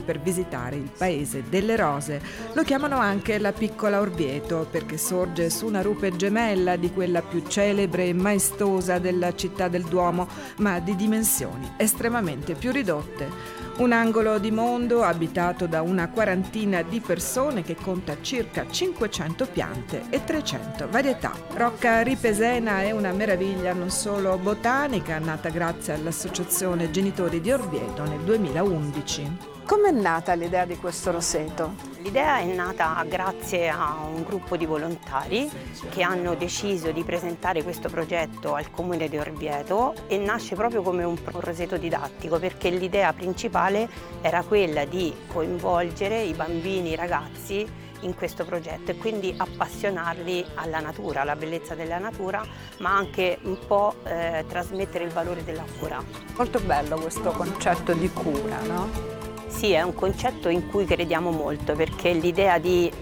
per visitare il paese delle rose. Lo chiamano anche la piccola Orvieto perché sorge su una rupe gemella di quella più celebre e maestosa della città del Duomo, ma di dimensioni estremamente più ridotte. Un angolo di mondo abitato da una quarantina di persone che conta circa 500 piante e 300 varietà. Rocca Ripesena è una meraviglia non solo botanica, nata grazie all'Associazione Genitori di Orvieto nel 2011. Com'è nata l'idea di questo roseto? L'idea è nata grazie a un gruppo di volontari che hanno deciso di presentare questo progetto al Comune di Orvieto e nasce proprio come un roseto didattico, perché l'idea principale era quella di coinvolgere i bambini, i ragazzi in questo progetto e quindi appassionarli alla natura, alla bellezza della natura, ma anche un po' trasmettere il valore della cura. Molto bello questo concetto di cura, no? Sì, è un concetto in cui crediamo molto perché l'idea di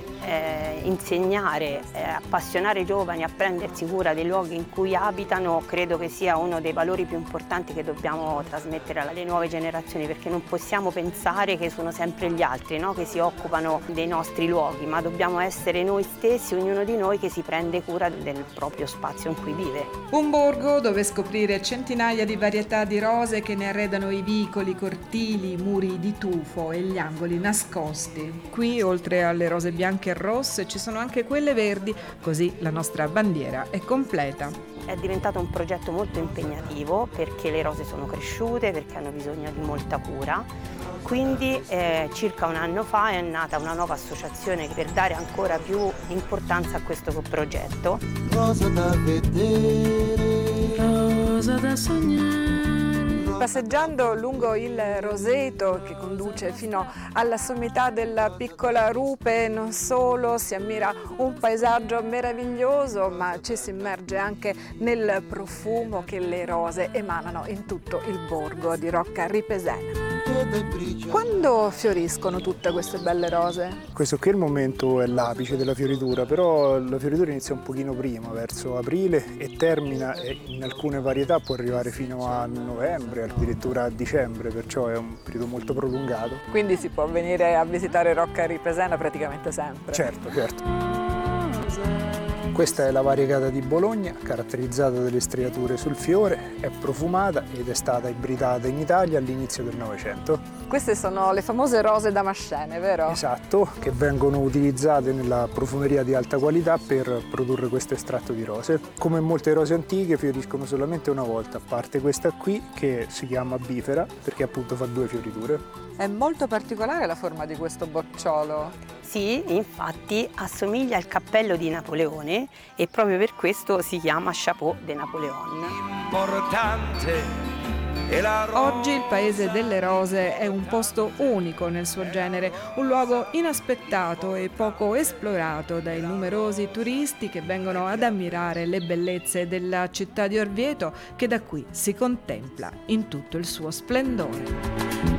insegnare, appassionare i giovani a prendersi cura dei luoghi in cui abitano credo che sia uno dei valori più importanti che dobbiamo trasmettere alle nuove generazioni, perché non possiamo pensare che sono sempre gli altri, no? Che si occupano dei nostri luoghi, ma dobbiamo essere noi stessi, ognuno di noi che si prende cura del proprio spazio in cui vive. Un borgo dove scoprire centinaia di varietà di rose che ne arredano i vicoli, i cortili, i muri di tufo e gli angoli nascosti. Qui, oltre alle rose bianche e rosse, ci sono anche quelle verdi, così la nostra bandiera è completa. È diventato un progetto molto impegnativo perché le rose sono cresciute, perché hanno bisogno di molta cura. Quindi circa un anno fa è nata una nuova associazione per dare ancora più importanza a questo progetto. Rosa da vedere, rosa da sognare. Passeggiando lungo il roseto che conduce fino alla sommità della piccola rupe, non solo si ammira un paesaggio meraviglioso, ma ci si immerge anche nel profumo che le rose emanano in tutto il borgo di Rocca Ripesena. Quando fioriscono tutte queste belle rose? Questo qui è il momento, è l'apice della fioritura, però la fioritura inizia un pochino prima, verso aprile, e termina, e in alcune varietà può arrivare fino a novembre, addirittura a dicembre, perciò è un periodo molto prolungato. Quindi si può venire a visitare Rocca Ripesena praticamente sempre? Certo, certo. Questa è la variegata di Bologna, caratterizzata dalle striature sul fiore, è profumata ed è stata ibridata in Italia all'inizio del Novecento. Queste sono le famose rose damascene, vero? Esatto, che vengono utilizzate nella profumeria di alta qualità per produrre questo estratto di rose. Come molte rose antiche fioriscono solamente una volta, a parte questa qui che si chiama bifera perché appunto fa 2 fioriture. È molto particolare la forma di questo bocciolo. Sì, infatti assomiglia al cappello di Napoleone e proprio per questo si chiama Chapeau de Napoléon. Oggi il Paese delle Rose è un posto unico nel suo genere, un luogo inaspettato e poco esplorato dai numerosi turisti che vengono ad ammirare le bellezze della città di Orvieto, che da qui si contempla in tutto il suo splendore.